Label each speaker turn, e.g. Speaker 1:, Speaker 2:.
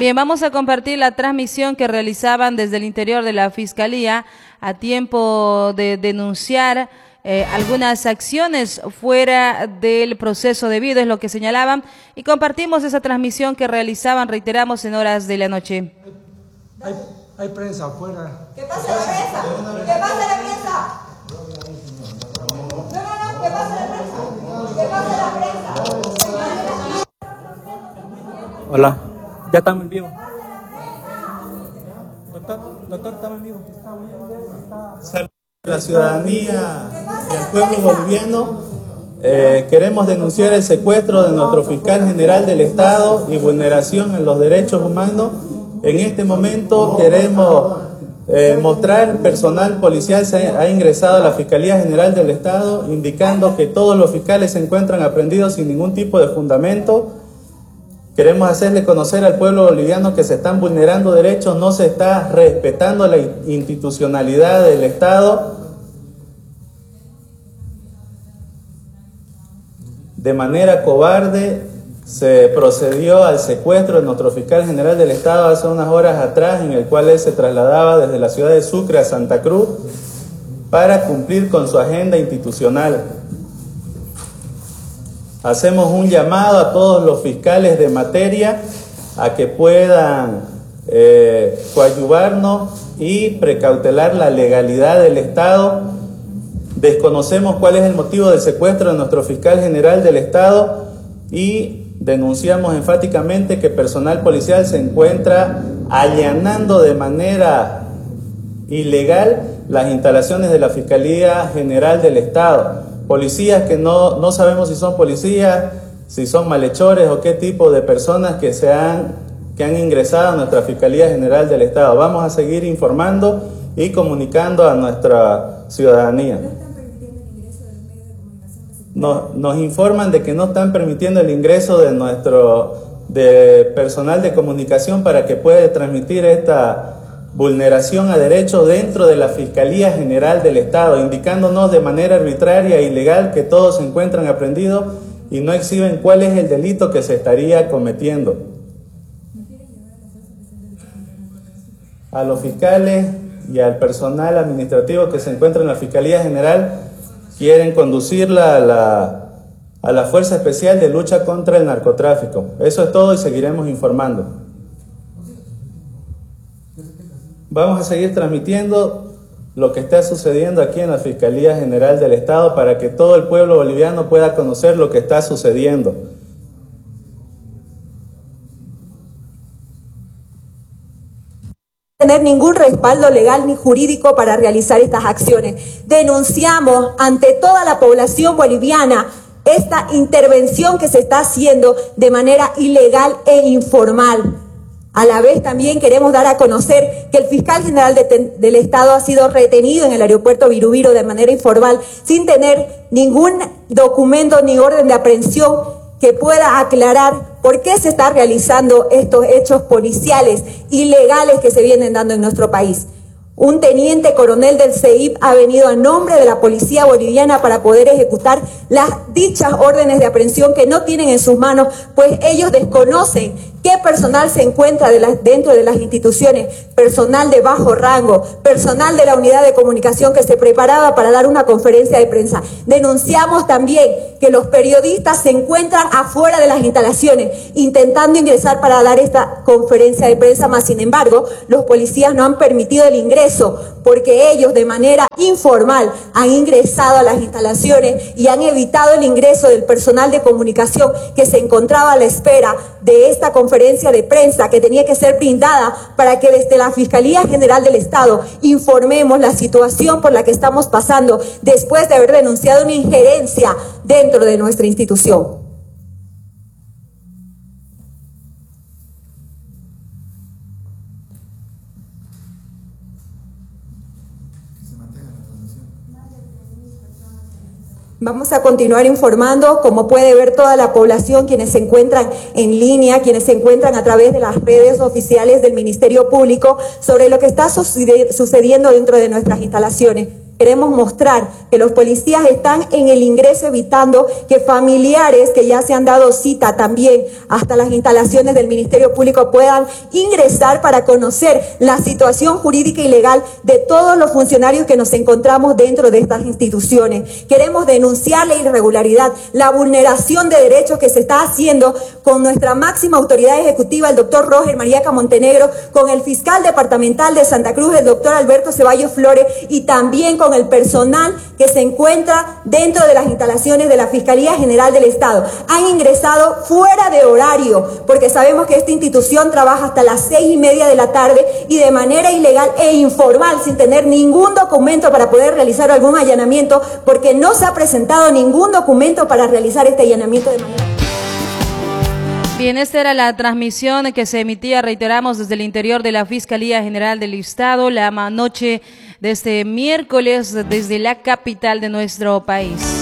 Speaker 1: Bien, vamos a compartir la transmisión que realizaban desde el interior de la Fiscalía a tiempo de denunciar algunas acciones fuera del proceso debido, es lo que señalaban, y compartimos esa transmisión que realizaban, reiteramos, en horas de la noche.
Speaker 2: Hay prensa afuera.
Speaker 3: ¿Qué pasa la prensa? ¿Qué pasa la prensa? No, ¿qué pasa la prensa? ¿Qué pasa la prensa?
Speaker 4: Hola, ya estamos en vivo. Doctor, estamos en vivo.
Speaker 5: La ciudadanía y el pueblo boliviano, queremos denunciar el secuestro de nuestro fiscal general del Estado y vulneración en los derechos humanos. En este momento queremos mostrar personal policial ha ingresado a la Fiscalía General del Estado, indicando que todos los fiscales se encuentran aprehendidos sin ningún tipo de fundamento. Queremos hacerle conocer al pueblo boliviano que se están vulnerando derechos, no se está respetando la institucionalidad del Estado. De manera cobarde se procedió al secuestro de nuestro fiscal general del Estado hace unas horas atrás, en el cual él se trasladaba desde la ciudad de Sucre a Santa Cruz para cumplir con su agenda institucional. Hacemos un llamado a todos los fiscales de materia a que puedan coadyuvarnos y precautelar la legalidad del Estado. Desconocemos cuál es el motivo del secuestro de nuestro fiscal general del Estado y denunciamos enfáticamente que personal policial se encuentra allanando de manera ilegal las instalaciones de la Fiscalía General del Estado. Policías que no sabemos si son policías, si son malhechores o qué tipo de personas que han ingresado a nuestra Fiscalía General del Estado. Vamos a seguir informando y comunicando a nuestra ciudadanía. Nos informan de que no están permitiendo el ingreso de personal de comunicación para que pueda transmitir esta vulneración a derechos dentro de la Fiscalía General del Estado, indicándonos de manera arbitraria e ilegal que todos se encuentran aprehendidos y no exhiben cuál es el delito que se estaría cometiendo. A los fiscales y al personal administrativo que se encuentra en la Fiscalía General quieren conducirla a la Fuerza Especial de Lucha contra el Narcotráfico. Eso es todo y seguiremos informando. Vamos a seguir transmitiendo lo que está sucediendo aquí en la Fiscalía General del Estado para que todo el pueblo boliviano pueda conocer lo que está sucediendo.
Speaker 3: Tener ningún respaldo legal ni jurídico para realizar estas acciones. Denunciamos ante toda la población boliviana esta intervención que se está haciendo de manera ilegal e informal. A la vez también queremos dar a conocer que el fiscal general del Estado ha sido retenido en el aeropuerto Virubiro de manera informal, sin tener ningún documento ni orden de aprehensión que pueda aclarar por qué se están realizando estos hechos policiales ilegales que se vienen dando en nuestro país. Un teniente coronel del CEIP ha venido a nombre de la policía boliviana para poder ejecutar las dichas órdenes de aprehensión que no tienen en sus manos, pues ellos desconocen qué personal se encuentra dentro de las instituciones, personal de bajo rango, personal de la unidad de comunicación que se preparaba para dar una conferencia de prensa. Denunciamos también que los periodistas se encuentran afuera de las instalaciones intentando ingresar para dar esta conferencia de prensa, más sin embargo, los policías no han permitido el ingreso porque ellos de manera informal han ingresado a las instalaciones y han evitado el ingreso del personal de comunicación que se encontraba a la espera de esta conferencia de prensa que tenía que ser brindada para que desde la Fiscalía General del Estado informemos la situación por la que estamos pasando después de haber denunciado una injerencia dentro de nuestra institución. Vamos a continuar informando, como puede ver toda la población, quienes se encuentran en línea, quienes se encuentran a través de las redes oficiales del Ministerio Público, sobre lo que está sucediendo dentro de nuestras instalaciones. queremos mostrar que los policías están en el ingreso evitando que familiares que ya se han dado cita también hasta las instalaciones del Ministerio Público puedan ingresar para conocer la situación jurídica y legal de todos los funcionarios que nos encontramos dentro de estas instituciones. Queremos denunciar la irregularidad, la vulneración de derechos que se está haciendo con nuestra máxima autoridad ejecutiva, el doctor Roger Mariaca Montenegro, con el fiscal departamental de Santa Cruz, el doctor Alberto Ceballos Flores, y también con el personal que se encuentra dentro de las instalaciones de la Fiscalía General del Estado. Han ingresado fuera de horario, porque sabemos que esta institución trabaja hasta las 6:30 de la tarde y de manera ilegal e informal, sin tener ningún documento para poder realizar algún allanamiento, porque no se ha presentado ningún documento para realizar este allanamiento de manera...
Speaker 1: Bien, esta era la transmisión que se emitía, reiteramos, desde el interior de la Fiscalía General del Estado, la noche de este miércoles desde la capital de nuestro país.